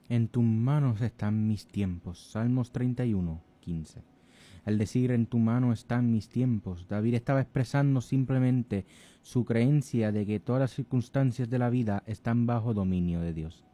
En tus manos están mis tiempos. Salmos 31:15. Al decir en tu mano están mis tiempos, David estaba expresando simplemente su creencia de que todas las circunstancias de la vida están bajo dominio de Dios.